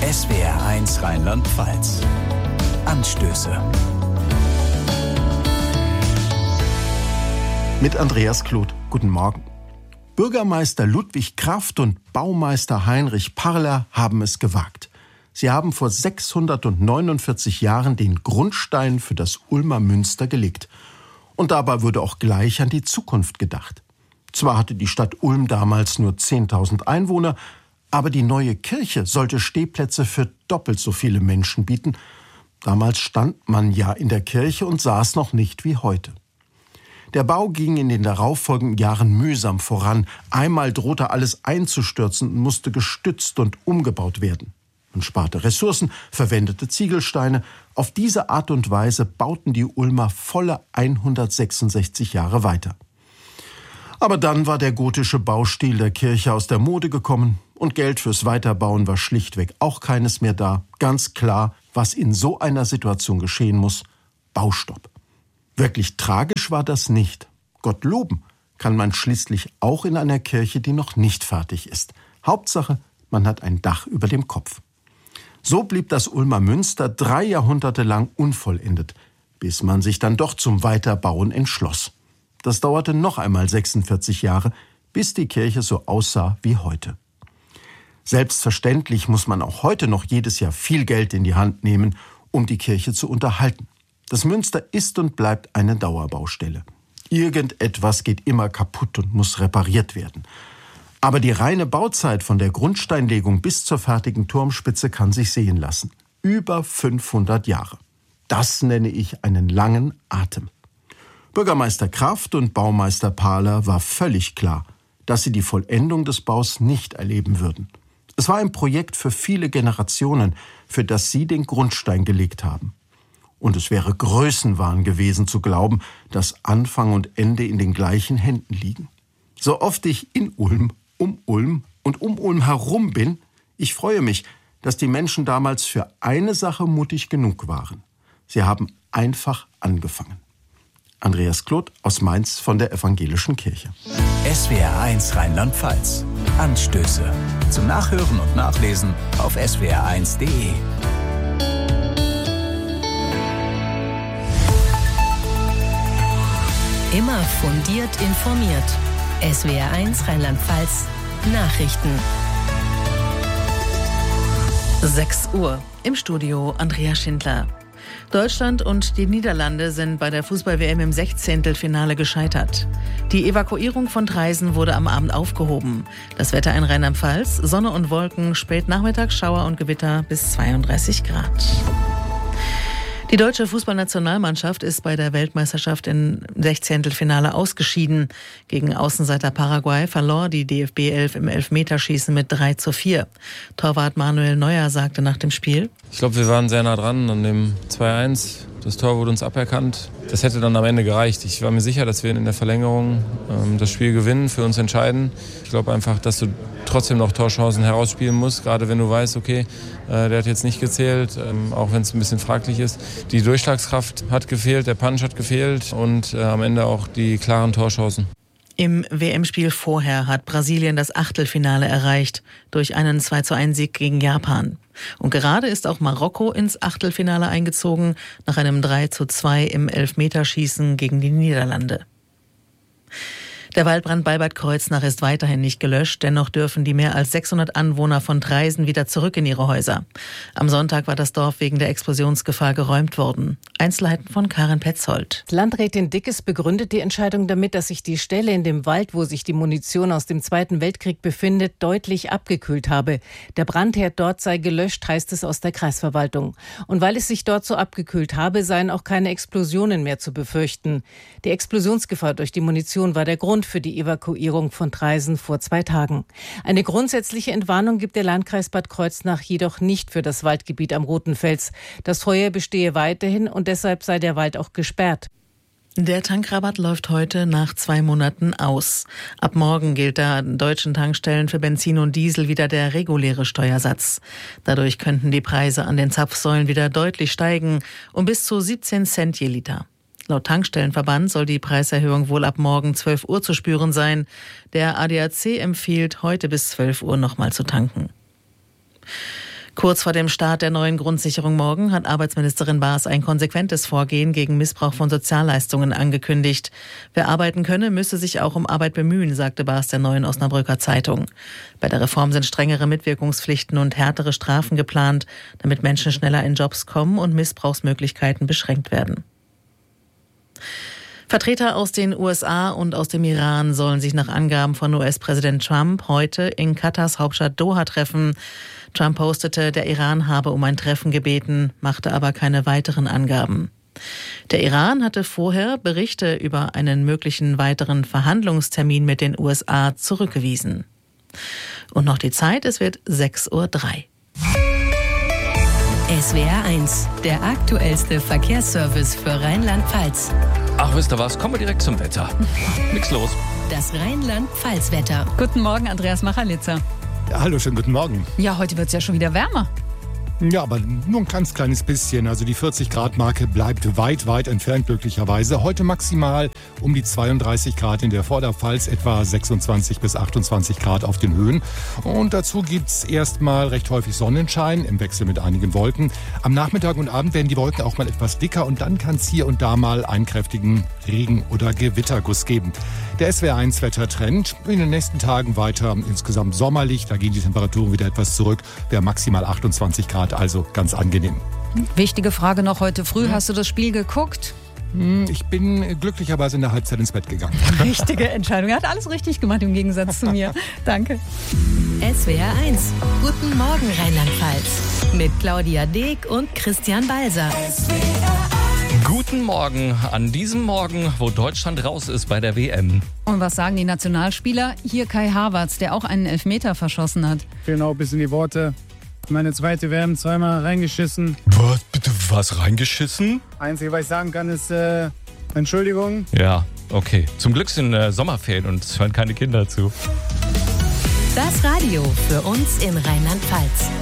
SWR1 Rheinland-Pfalz. Anstöße. Mit Andreas Kloth. Guten Morgen. Bürgermeister Ludwig Kraft und Baumeister Heinrich Parler haben es gewagt. Sie haben vor 649 Jahren den Grundstein für das Ulmer Münster gelegt. Und dabei wurde auch gleich an die Zukunft gedacht. Zwar hatte die Stadt Ulm damals nur 10.000 Einwohner, aber die neue Kirche sollte Stehplätze für doppelt so viele Menschen bieten. Damals stand man ja in der Kirche und saß noch nicht wie heute. Der Bau ging in den darauffolgenden Jahren mühsam voran. Einmal drohte alles einzustürzen und musste gestützt und umgebaut werden. Man sparte Ressourcen, verwendete Ziegelsteine. Auf diese Art und Weise bauten die Ulmer volle 166 Jahre weiter. Aber dann war der gotische Baustil der Kirche aus der Mode gekommen und Geld fürs Weiterbauen war schlichtweg auch keines mehr da. Ganz klar, was in so einer Situation geschehen muss: Baustopp. Wirklich tragisch war das nicht. Gott loben kann man schließlich auch in einer Kirche, die noch nicht fertig ist. Hauptsache, man hat ein Dach über dem Kopf. So blieb das Ulmer Münster 3 Jahrhunderte lang unvollendet, bis man sich dann doch zum Weiterbauen entschloss. Das dauerte noch einmal 46 Jahre, bis die Kirche so aussah wie heute. Selbstverständlich muss man auch heute noch jedes Jahr viel Geld in die Hand nehmen, um die Kirche zu unterhalten. Das Münster ist und bleibt eine Dauerbaustelle. Irgendetwas geht immer kaputt und muss repariert werden. Aber die reine Bauzeit von der Grundsteinlegung bis zur fertigen Turmspitze kann sich sehen lassen. Über 500 Jahre. Das nenne ich einen langen Atem. Bürgermeister Kraft und Baumeister Parler war völlig klar, dass sie die Vollendung des Baus nicht erleben würden. Es war ein Projekt für viele Generationen, für das sie den Grundstein gelegt haben. Und es wäre Größenwahn gewesen zu glauben, dass Anfang und Ende in den gleichen Händen liegen. So oft ich in Ulm, um Ulm und um Ulm herum bin, ich freue mich, dass die Menschen damals für eine Sache mutig genug waren. Sie haben einfach angefangen. Andreas Kloth aus Mainz von der Evangelischen Kirche. SWR1 Rheinland-Pfalz. Anstöße. Zum Nachhören und Nachlesen auf swr1.de. Immer fundiert informiert. SWR1 Rheinland-Pfalz Nachrichten. 6 Uhr. Im Studio Andrea Schindler. Deutschland und die Niederlande sind bei der Fußball-WM im 16. Gescheitert. Die Evakuierung von Traisen wurde am Abend aufgehoben. Das Wetter in Rheinland-Pfalz: Sonne und Wolken, spät Nachmittags Schauer und Gewitter bis 32 Grad. Die deutsche Fußballnationalmannschaft ist bei der Weltmeisterschaft im 16. ausgeschieden. Gegen Außenseiter Paraguay verlor die DFB 11 im Elfmeterschießen mit 3:4. Torwart Manuel Neuer sagte nach dem Spiel: Ich glaube, wir waren sehr nah dran an dem 2:1. Das Tor wurde uns aberkannt. Das hätte dann am Ende gereicht. Ich war mir sicher, dass wir in der Verlängerung das Spiel gewinnen, für uns entscheiden. Ich glaube einfach, dass du trotzdem noch Torchancen herausspielen musst, gerade wenn du weißt, okay, der hat jetzt nicht gezählt, auch wenn es ein bisschen fraglich ist. Die Durchschlagskraft hat gefehlt, der Punch hat gefehlt und am Ende auch die klaren Torchancen. Im WM-Spiel vorher hat Brasilien das Achtelfinale erreicht durch einen 2:1-Sieg gegen Japan. Und gerade ist auch Marokko ins Achtelfinale eingezogen nach einem 3:2 im Elfmeterschießen gegen die Niederlande. Der Waldbrand bei Bad Kreuznach ist weiterhin nicht gelöscht, dennoch dürfen die mehr als 600 Anwohner von Traisen wieder zurück in ihre Häuser. Am Sonntag war das Dorf wegen der Explosionsgefahr geräumt worden. Einzelheiten von Karin Petzold. Landrätin Dickes begründet die Entscheidung damit, dass sich die Stelle in dem Wald, wo sich die Munition aus dem Zweiten Weltkrieg befindet, deutlich abgekühlt habe. Der Brandherd dort sei gelöscht, heißt es aus der Kreisverwaltung. Und weil es sich dort so abgekühlt habe, seien auch keine Explosionen mehr zu befürchten. Die Explosionsgefahr durch die Munition war der Grund für die Evakuierung von Traisen vor 2 Tagen. Eine grundsätzliche Entwarnung gibt der Landkreis Bad Kreuznach jedoch nicht für das Waldgebiet am Roten Fels. Das Feuer bestehe weiterhin und deshalb sei der Wald auch gesperrt. Der Tankrabatt läuft heute nach 2 Monaten aus. Ab morgen gilt an deutschen Tankstellen für Benzin und Diesel wieder der reguläre Steuersatz. Dadurch könnten die Preise an den Zapfsäulen wieder deutlich steigen, um bis zu 17 Cent je Liter. Laut Tankstellenverband soll die Preiserhöhung wohl ab morgen 12 Uhr zu spüren sein. Der ADAC empfiehlt, heute bis 12 Uhr nochmal zu tanken. Kurz vor dem Start der neuen Grundsicherung morgen hat Arbeitsministerin Baas ein konsequentes Vorgehen gegen Missbrauch von Sozialleistungen angekündigt. Wer arbeiten könne, müsse sich auch um Arbeit bemühen, sagte Baas der Neuen Osnabrücker Zeitung. Bei der Reform sind strengere Mitwirkungspflichten und härtere Strafen geplant, damit Menschen schneller in Jobs kommen und Missbrauchsmöglichkeiten beschränkt werden. Vertreter aus den USA und aus dem Iran sollen sich nach Angaben von US-Präsident Trump heute in Katars Hauptstadt Doha treffen. Trump postete, der Iran habe um ein Treffen gebeten, machte aber keine weiteren Angaben. Der Iran hatte vorher Berichte über einen möglichen weiteren Verhandlungstermin mit den USA zurückgewiesen. Und noch die Zeit, es wird 6:03 Uhr. SWR 1, der aktuellste Verkehrsservice für Rheinland-Pfalz. Ach, wisst ihr was? Kommen wir direkt zum Wetter. Nix los. Das Rheinland-Pfalz-Wetter. Guten Morgen, Andreas Machalitzer. Ja, hallo, schönen guten Morgen. Ja, heute wird es ja schon wieder wärmer. Ja, aber nur ein ganz kleines bisschen. Also die 40-Grad-Marke bleibt weit, weit entfernt, glücklicherweise. Heute maximal um die 32 Grad in der Vorderpfalz, etwa 26 bis 28 Grad auf den Höhen. Und dazu gibt's erstmal recht häufig Sonnenschein im Wechsel mit einigen Wolken. Am Nachmittag und Abend werden die Wolken auch mal etwas dicker und dann kann es hier und da mal einen kräftigen Regen- oder Gewitterguss geben. Der SWR1-Wettertrend in den nächsten Tagen weiter insgesamt sommerlich. Da gehen die Temperaturen wieder etwas zurück. Wir haben maximal 28 Grad, also ganz angenehm. Wichtige Frage noch heute früh. Hast du das Spiel geguckt? Ich bin glücklicherweise in der Halbzeit ins Bett gegangen. Richtige Entscheidung. Er hat alles richtig gemacht im Gegensatz zu mir. Danke. SWR 1, guten Morgen Rheinland-Pfalz. Mit Claudia Deek und Christian Balser. Guten Morgen an diesem Morgen, wo Deutschland raus ist bei der WM. Und was sagen die Nationalspieler? Hier Kai Havertz, der auch einen Elfmeter verschossen hat. Genau, bis in die Worte. Meine zweite WM, zweimal reingeschissen. Was, bitte, was, reingeschissen? Einzige, was ich sagen kann, ist Entschuldigung. Ja, okay. Zum Glück sind Sommerferien und es hören keine Kinder zu. Das Radio für uns in Rheinland-Pfalz.